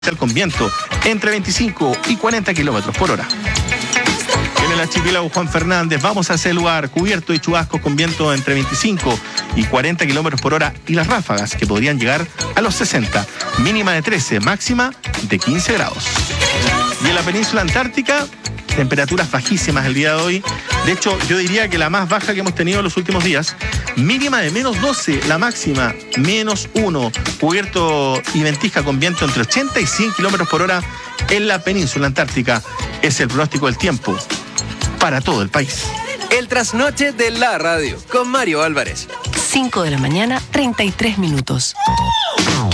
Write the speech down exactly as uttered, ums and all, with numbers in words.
con viento entre veinticinco y cuarenta kilómetros por hora. En el archipiélago Juan Fernández vamos hacia el lugar cubierto de chubascos con viento entre veinticinco y cuarenta kilómetros por hora y las ráfagas que podrían llegar a los sesenta, mínima de trece, máxima de quince grados. Y en la península antártica, temperaturas bajísimas el día de hoy. De hecho, yo diría que la más baja que hemos tenido en los últimos días, mínima de menos doce, la máxima menos uno, cubierto y ventisca con viento entre ochenta y cien kilómetros por hora en la península antártica. Es el pronóstico del tiempo para todo el país. El trasnoche de la radio con Mario Álvarez. cinco de la mañana, treinta y tres minutos.